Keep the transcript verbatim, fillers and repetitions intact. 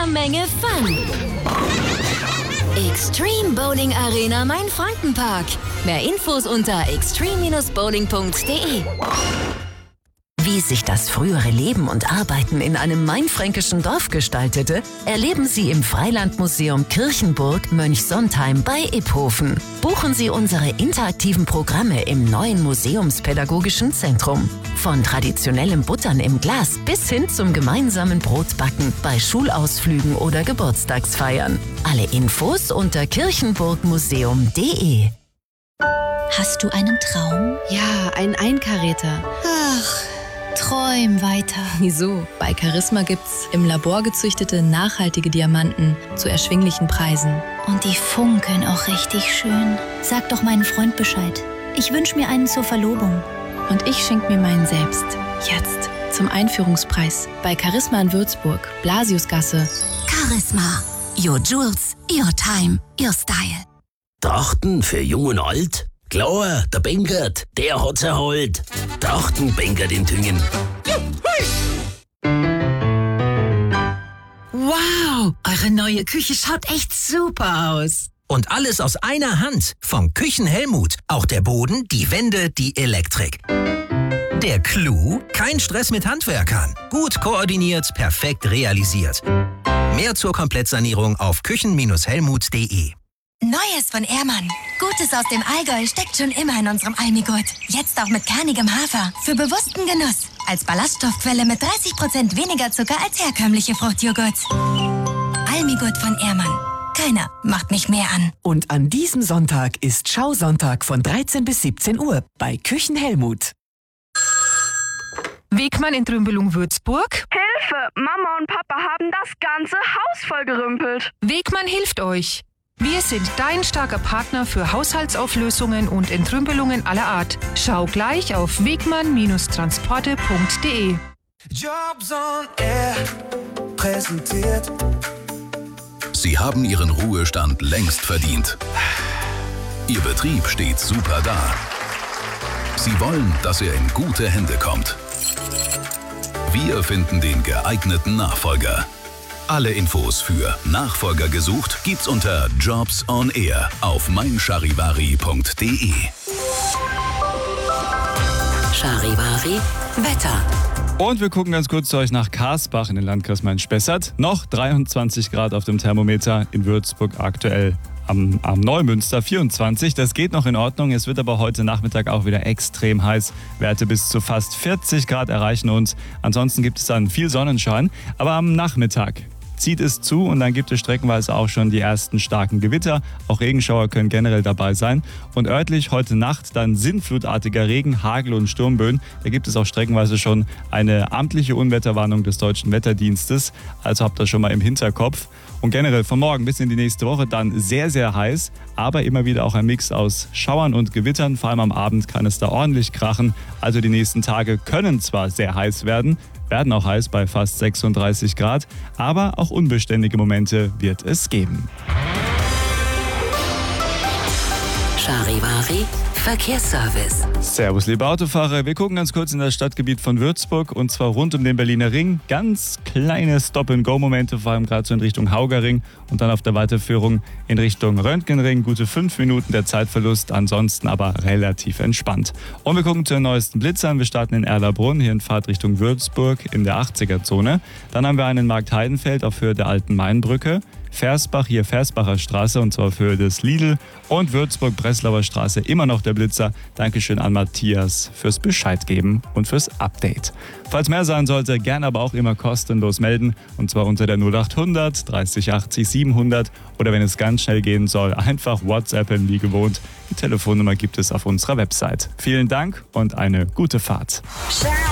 jeder Menge Fun. Extreme Bowling Arena Main-Franken-Park. Mehr Infos unter extreme Bindestrich bowling punkt de. Wie sich das frühere Leben und Arbeiten in einem mainfränkischen Dorf gestaltete, erleben Sie im Freilandmuseum Kirchenburg Mönchsontheim bei Iphofen. Buchen Sie unsere interaktiven Programme im neuen Museumspädagogischen Zentrum. Von traditionellem Buttern im Glas bis hin zum gemeinsamen Brotbacken bei Schulausflügen oder Geburtstagsfeiern. Alle Infos unter kirchenburgmuseum punkt de. Hast du einen Traum? Ja, einen Einkaräter. Ach, träum weiter. Wieso? Bei Charisma gibt's im Labor gezüchtete, nachhaltige Diamanten zu erschwinglichen Preisen. Und die funkeln auch richtig schön. Sag doch meinen Freund Bescheid. Ich wünsche mir einen zur Verlobung. Und ich schenk mir meinen selbst. Jetzt. Zum Einführungspreis. Bei Charisma in Würzburg. Blasiusgasse. Charisma. Your Jewels, your time, your style. Trachten für Jung und Alt? Klar, der Bengert, der hat's erholt. Trachten Bengert in Tüngen. Wow, eure neue Küche schaut echt super aus. Und alles aus einer Hand. Vom Küchen-Helmut. Auch der Boden, die Wände, die Elektrik. Der Clou? Kein Stress mit Handwerkern. Gut koordiniert, perfekt realisiert. Mehr zur Komplettsanierung auf küchen Bindestrich helmut punkt de. Neues von Ehrmann. Gutes aus dem Allgäu steckt schon immer in unserem Almigurt. Jetzt auch mit kernigem Hafer. Für bewussten Genuss. Als Ballaststoffquelle mit dreißig Prozent weniger Zucker als herkömmliche Fruchtjoghurt. Almigurt von Ehrmann. Keiner macht mich mehr an. Und an diesem Sonntag ist Schausonntag von dreizehn bis siebzehn Uhr bei Küchen-Helmut. Wegmann in Trümbelung-Würzburg. Hilfe! Mama und Papa haben das ganze Haus vollgerümpelt. Wegmann hilft euch. Wir sind dein starker Partner für Haushaltsauflösungen und Entrümpelungen aller Art. Schau gleich auf wegmann Bindestrich transporte punkt de. Jobs on Air präsentiert. Sie haben Ihren Ruhestand längst verdient. Ihr Betrieb steht super da. Sie wollen, dass er in gute Hände kommt. Wir finden den geeigneten Nachfolger. Alle Infos für Nachfolger gesucht gibt's unter Jobs on Air auf mein charivari punkt de. Charivari Wetter. Und wir gucken ganz kurz zu euch nach Karsbach in den Landkreis Main-Spessart. Noch dreiundzwanzig Grad auf dem Thermometer, in Würzburg aktuell am, am Neumünster vierundzwanzig. Das geht noch in Ordnung. Es wird aber heute Nachmittag auch wieder extrem heiß. Werte bis zu fast vierzig Grad erreichen uns. Ansonsten gibt es dann viel Sonnenschein. Aber am Nachmittag zieht es zu und dann gibt es streckenweise auch schon die ersten starken Gewitter. Auch Regenschauer können generell dabei sein. Und örtlich heute Nacht dann sinnflutartiger Regen, Hagel und Sturmböen. Da gibt es auch streckenweise schon eine amtliche Unwetterwarnung des Deutschen Wetterdienstes. Also habt das schon mal im Hinterkopf. Und generell von morgen bis in die nächste Woche dann sehr, sehr heiß. Aber immer wieder auch ein Mix aus Schauern und Gewittern. Vor allem am Abend kann es da ordentlich krachen. Also die nächsten Tage können zwar sehr heiß werden, werden auch heiß bei fast sechsunddreißig Grad, aber auch unbeständige Momente wird es geben. Charivari Verkehrsservice. Servus, liebe Autofahrer. Wir gucken ganz kurz in das Stadtgebiet von Würzburg und zwar rund um den Berliner Ring. Ganz kleine Stop-and-Go-Momente, vor allem gerade so in Richtung Haugerring und dann auf der Weiterführung in Richtung Röntgenring. Gute fünf Minuten der Zeitverlust, ansonsten aber relativ entspannt. Und wir gucken zu den neuesten Blitzern. Wir starten in Erlabrunn, hier in Fahrtrichtung Würzburg in der achtziger-Zone. Dann haben wir einen Markt-Heidenfeld auf Höhe der Alten Mainbrücke. Versbach, hier Versbacher Straße und zwar für das Lidl und Würzburg-Breslauer Straße immer noch der Blitzer. Dankeschön an Matthias fürs Bescheid geben und fürs Update. Falls mehr sein sollte, gerne aber auch immer kostenlos melden und zwar unter der null achthundert dreißig achtzig siebenhundert oder wenn es ganz schnell gehen soll, einfach WhatsAppen wie gewohnt. Die Telefonnummer gibt es auf unserer Website. Vielen Dank und eine gute Fahrt.